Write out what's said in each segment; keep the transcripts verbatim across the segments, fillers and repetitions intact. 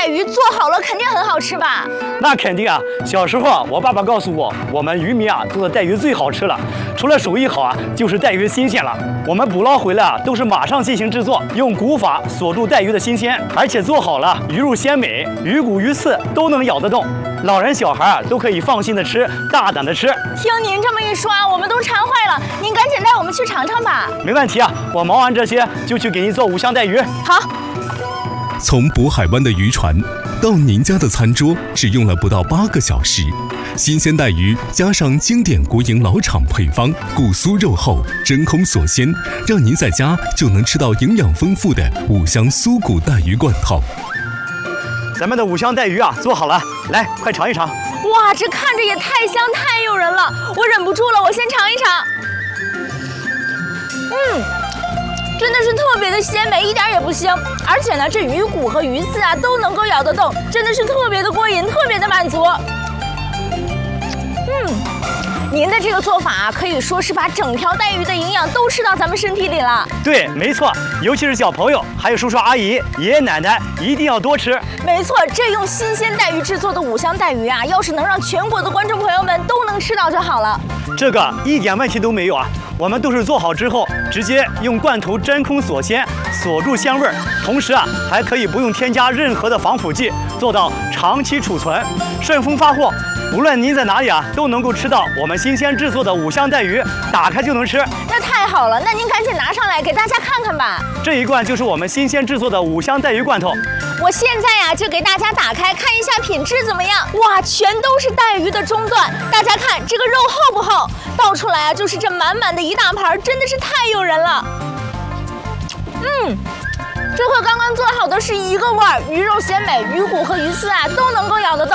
鱼做好了肯定很好吃吧？ 那肯定啊！小时候啊，我爸爸告诉我，我们渔民啊做的带鱼最好吃了。除了手艺好啊，就是带鱼新鲜了。我们捕捞回来啊，都是马上进行制作，用骨法锁住带鱼的新鲜，而且做好了，鱼肉鲜美，鱼骨鱼刺都能咬得动。老人小孩啊都可以放心的吃，大胆的吃。 听您这么一说啊，我们都馋坏了。您赶紧带我们去尝尝吧。 没问题啊，我忙完这些就去给您做五香带鱼。 好。 从渤海湾的渔船到您家的餐桌，只用了不到八个小时。新鲜带鱼加上经典国营老厂配方，骨酥肉厚，真空锁鲜，让您在家就能吃到营养丰富的五香酥骨带鱼罐头。 咱们的五香带鱼啊做好了，来，快尝一尝。 哇，这看着也太香太诱人了，我忍不住了，我先尝一尝。嗯。真的是特别的鲜美，一点也不腥，而且呢，这鱼骨和鱼刺啊都能够咬得动，真的是特别的过瘾，特别的满足。嗯，您的这个做法啊，可以说是把整条带鱼的营养都吃到咱们身体里了。 对，没错，尤其是小朋友，还有叔叔阿姨、爷爷奶奶，一定要多吃。 没错，这用新鲜带鱼制作的五香带鱼啊，要是能让全国的观众朋友们都能吃到就好了。 这个一点问题都没有啊。我们都是做好之后，直接用罐头真空锁鲜，锁住鲜味儿，同时啊，还可以不用添加任何的防腐剂，做到长期储存、顺丰发货。无论您在哪里啊，都能够吃到我们新鲜制作的五香带鱼，打开就能吃。 那太好了，那您赶紧拿上来给大家看看吧。 这一罐就是我们新鲜制作的五香带鱼罐头。 我现在呀、啊、就给大家打开看一下品质怎么样。哇，全都是带鱼的中段，大家看这个肉厚不厚？倒出来啊就是这满满的一大盘，真的是太诱人了。嗯，这和刚刚做好的是一个味儿，鱼肉鲜美，鱼骨和鱼刺啊都能够咬得动。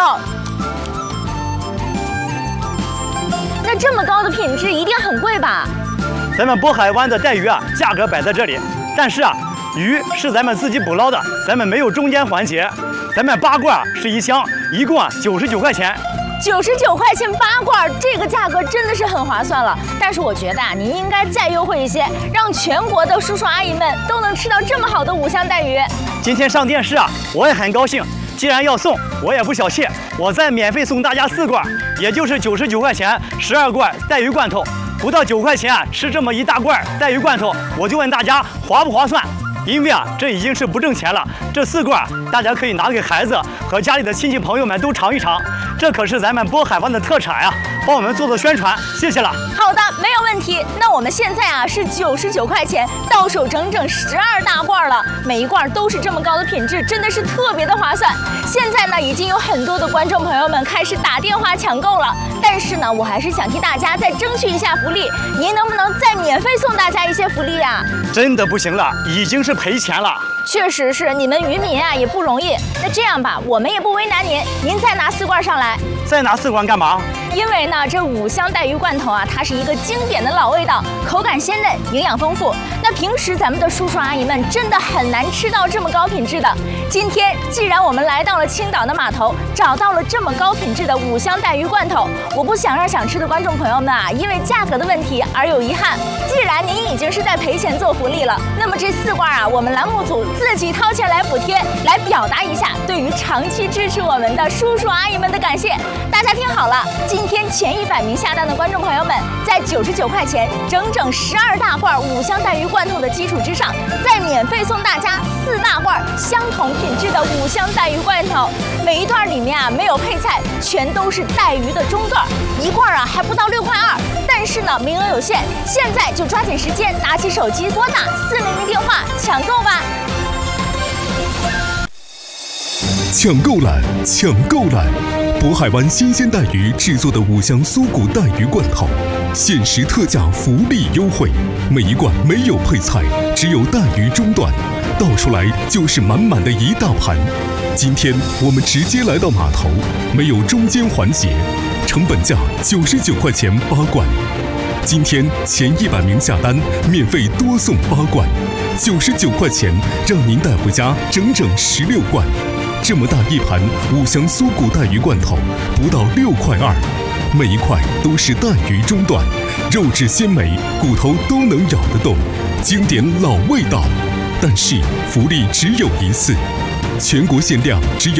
那这么高的品质一定很贵吧？ 咱们渤海湾的带鱼啊，价格摆在这里，但是啊，鱼是咱们自己捕捞的，咱们没有中间环节。咱们八罐是一箱，一共啊九十九块钱。 九十九块钱八罐，这个价格真的是很划算了。但是我觉得啊，您应该再优惠一些，让全国的叔叔阿姨们都能吃到这么好的五香带鱼。 今天上电视啊，我也很高兴。既然要送，我也不小气，我再免费送大家四罐，也就是九十九块钱，十二罐带鱼罐头，不到九块钱啊，吃这么一大罐带鱼罐头，我就问大家划不划算？因为啊，这已经是不挣钱了。这四罐大家可以拿给孩子和家里的亲戚朋友们都尝一尝，这可是咱们渤海湾的特产呀，帮我们做做宣传，谢谢了。 好的，没有问题。那我们现在啊是九十九块钱，到手整整十二大罐了，每一罐都是这么高的品质，真的是特别的划算。现在呢，已经有很多的观众朋友们开始打电话抢购了，但是呢，我还是想替大家再争取一下福利，您能不能再免费送大家一些福利呀？ 真的不行了，已经是赔钱了。 确实是，你们渔民啊也不容易。那这样吧，我们也不为难您，您再拿四罐上来。 再拿四罐干嘛？ 因为呢，这五香带鱼罐头啊，它是一个经典的老味道，口感鲜嫩，营养丰富。那平时咱们的叔叔阿姨们真的很难吃到这么高品质的。今天既然我们来到了青岛的码头，找到了这么高品质的五香带鱼罐头，我不想让想吃的观众朋友们啊，因为价格的问题而有遗憾。既然您已经是在赔钱做福利了，那么这四罐啊，我们栏目组自己掏钱来补贴，来表达一下对于长期支持我们的叔叔阿姨们的感谢。大家听好了，今天前一百名下单的观众朋友们，在九十九块钱整整十二大罐五香带鱼罐头的基础之上，再免费送大家四大罐相同品质的五香带鱼罐头。每一段里面啊没有配菜，全都是带鱼的中段，一罐啊还不到六块二。但是呢，名额有限，现在就抓紧时间，拿起手机拨打四零零电话抢购吧。 抢购来，抢购来！渤海湾新鲜带鱼制作的五香酥骨带鱼罐头，限时特价福利优惠，每一罐没有配菜，只有带鱼中段，倒出来就是满满的一大盘。今天我们直接来到码头，没有中间环节，成本价九十九块钱八罐。今天前一百名下单，免费多送八罐，九十九块钱让您带回家整整十六罐。这么大一盘五香酥骨带鱼罐头，不到六块二，每一块都是带鱼中段，肉质鲜美，骨头都能咬得动，经典老味道。但是福利只有一次，全国限量只有